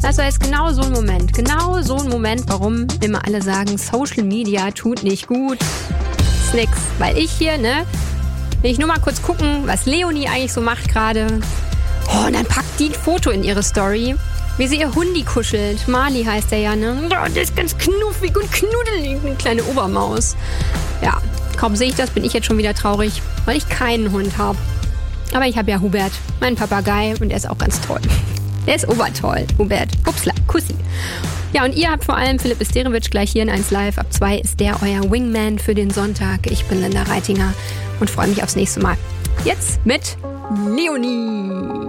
Also ist genau so ein Moment, warum immer alle sagen, Social Media tut nicht gut. Ist nix, weil ich hier, will ich nur mal kurz gucken, was Leonie eigentlich so macht gerade. Oh, und dann packt die ein Foto in ihre Story, wie sie ihr Hundi kuschelt. Marley heißt der ja, ne? Oh, der ist ganz knuffig und knuddelig, eine kleine Obermaus. Ja, kaum sehe ich das, bin ich jetzt schon wieder traurig, weil ich keinen Hund habe. Aber ich habe ja Hubert, meinen Papagei, und er ist auch ganz toll. Der ist obertoll, Hubert. Upsla, Kussi. Ja, und ihr habt vor allem Philipp Isterewitsch gleich hier in 1 Live. Ab 2 ist der euer Wingman für den Sonntag. Ich bin Linda Reitinger und freue mich aufs nächste Mal. Jetzt mit Leonie.